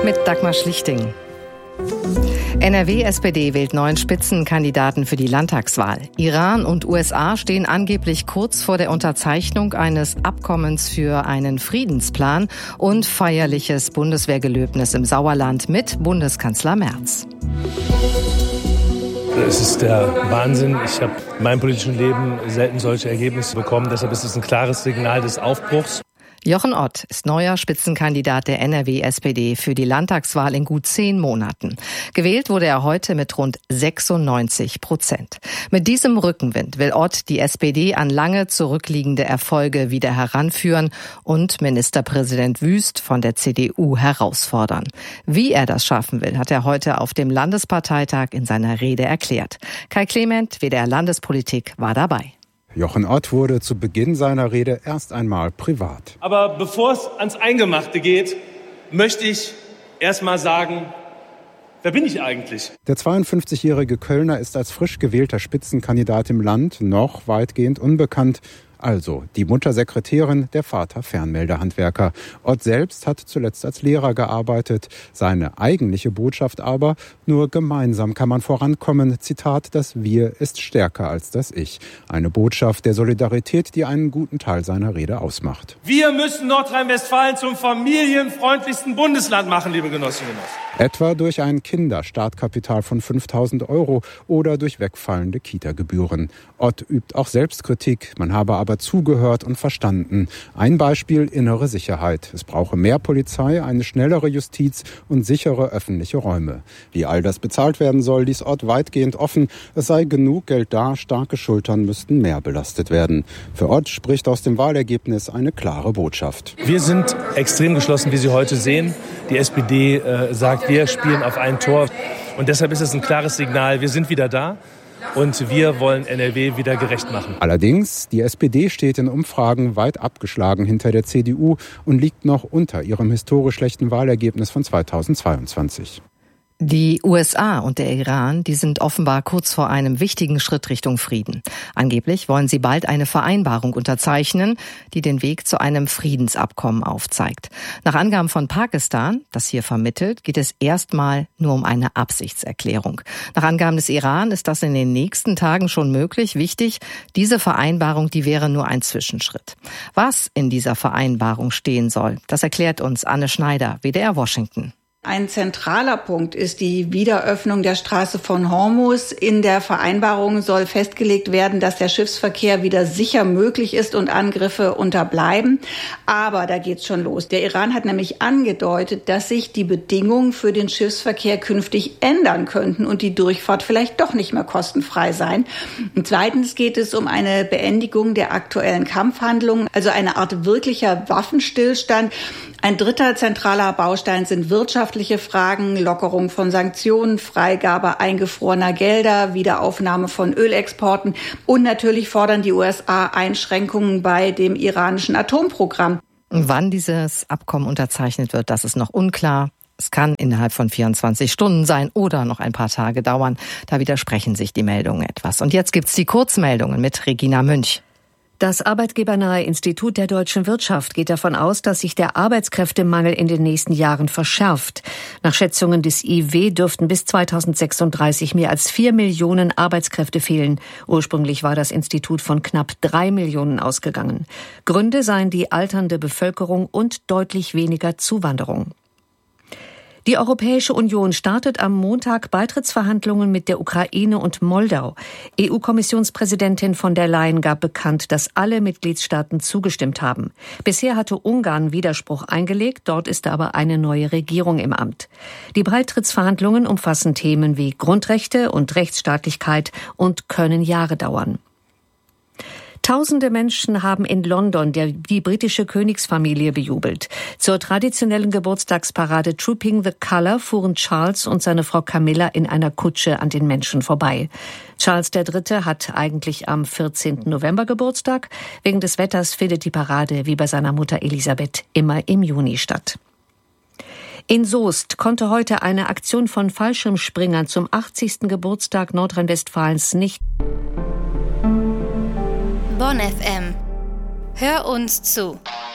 Mit Dagmar Schlichting. NRW-SPD wählt neuen Spitzenkandidaten für die Landtagswahl. Iran und USA stehen angeblich kurz vor der Unterzeichnung eines Abkommens für einen Friedensplan und feierliches Bundeswehrgelöbnis im Sauerland mit Bundeskanzler Merz. Es ist der Wahnsinn. Ich habe in meinem politischen Leben selten solche Ergebnisse bekommen. Deshalb ist es ein klares Signal des Aufbruchs. Jochen Ott ist neuer Spitzenkandidat der NRW-SPD für die Landtagswahl in gut 10 Monaten. Gewählt wurde er heute mit rund 96%. Mit diesem Rückenwind will Ott die SPD an lange zurückliegende Erfolge wieder heranführen und Ministerpräsident Wüst von der CDU herausfordern. Wie er das schaffen will, hat er heute auf dem Landesparteitag in seiner Rede erklärt. Kai Clement, WDR Landespolitik, war dabei. Jochen Ott wurde zu Beginn seiner Rede erst einmal privat. Aber bevor es ans Eingemachte geht, möchte ich erst mal sagen, wer bin ich eigentlich? Der 52-jährige Kölner ist als frisch gewählter Spitzenkandidat im Land noch weitgehend unbekannt. Also die Mutter Sekretärin, der Vater Fernmeldehandwerker. Ott selbst hat zuletzt als Lehrer gearbeitet. Seine eigentliche Botschaft aber: nur gemeinsam kann man vorankommen. Zitat: das Wir ist stärker als das Ich. Eine Botschaft der Solidarität, die einen guten Teil seiner Rede ausmacht. Wir müssen Nordrhein-Westfalen zum familienfreundlichsten Bundesland machen, liebe Genossinnen und Genossen. Etwa durch ein Kinderstartkapital von 5.000 € oder durch wegfallende Kita-Gebühren. Ott übt auch Selbstkritik. Man habe aber zugehört und verstanden. Ein Beispiel: innere Sicherheit. Es brauche mehr Polizei, eine schnellere Justiz und sichere öffentliche Räume. Wie all das bezahlt werden soll, ließ Ott weitgehend offen. Es sei genug Geld da, starke Schultern müssten mehr belastet werden. Für Ott spricht aus dem Wahlergebnis eine klare Botschaft. Wir sind extrem geschlossen, wie Sie heute sehen. Die SPD sagt, wir spielen auf ein Tor. Und deshalb ist es ein klares Signal, wir sind wieder da. Und wir wollen NRW wieder gerecht machen. Allerdings, die SPD steht in Umfragen weit abgeschlagen hinter der CDU und liegt noch unter ihrem historisch schlechten Wahlergebnis von 2022. Die USA und der Iran, die sind offenbar kurz vor einem wichtigen Schritt Richtung Frieden. Angeblich wollen sie bald eine Vereinbarung unterzeichnen, die den Weg zu einem Friedensabkommen aufzeigt. Nach Angaben von Pakistan, das hier vermittelt, geht es erstmal nur um eine Absichtserklärung. Nach Angaben des Iran ist das in den nächsten Tagen schon möglich. Wichtig, diese Vereinbarung, die wäre nur ein Zwischenschritt. Was in dieser Vereinbarung stehen soll, das erklärt uns Anne Schneider, WDR Washington. Ein zentraler Punkt ist die Wiederöffnung der Straße von Hormuz. In der Vereinbarung soll festgelegt werden, dass der Schiffsverkehr wieder sicher möglich ist und Angriffe unterbleiben. Aber da geht's schon los. Der Iran hat nämlich angedeutet, dass sich die Bedingungen für den Schiffsverkehr künftig ändern könnten und die Durchfahrt vielleicht doch nicht mehr kostenfrei sein. Und zweitens geht es um eine Beendigung der aktuellen Kampfhandlungen, also eine Art wirklicher Waffenstillstand. Ein dritter zentraler Baustein sind wirtschaftliche Fragen, Lockerung von Sanktionen, Freigabe eingefrorener Gelder, Wiederaufnahme von Ölexporten und natürlich fordern die USA Einschränkungen bei dem iranischen Atomprogramm. Wann dieses Abkommen unterzeichnet wird, das ist noch unklar. Es kann innerhalb von 24 Stunden sein oder noch ein paar Tage dauern. Da widersprechen sich die Meldungen etwas. Und jetzt gibt's die Kurzmeldungen mit Regina Münch. Das arbeitgebernahe Institut der deutschen Wirtschaft geht davon aus, dass sich der Arbeitskräftemangel in den nächsten Jahren verschärft. Nach Schätzungen des IW dürften bis 2036 mehr als 4 Millionen Arbeitskräfte fehlen. Ursprünglich war das Institut von knapp 3 Millionen ausgegangen. Gründe seien die alternde Bevölkerung und deutlich weniger Zuwanderung. Die Europäische Union startet am Montag Beitrittsverhandlungen mit der Ukraine und Moldau. EU-Kommissionspräsidentin von der Leyen gab bekannt, dass alle Mitgliedstaaten zugestimmt haben. Bisher hatte Ungarn Widerspruch eingelegt, dort ist aber eine neue Regierung im Amt. Die Beitrittsverhandlungen umfassen Themen wie Grundrechte und Rechtsstaatlichkeit und können Jahre dauern. Tausende Menschen haben in London die britische Königsfamilie bejubelt. Zur traditionellen Geburtstagsparade Trooping the Colour fuhren Charles und seine Frau Camilla in einer Kutsche an den Menschen vorbei. Charles III. Hat eigentlich am 14. November Geburtstag. Wegen des Wetters findet die Parade wie bei seiner Mutter Elisabeth immer im Juni statt. In Soest konnte heute eine Aktion von Fallschirmspringern zum 80. Geburtstag Nordrhein-Westfalens nicht. Bonn FM. Hör uns zu.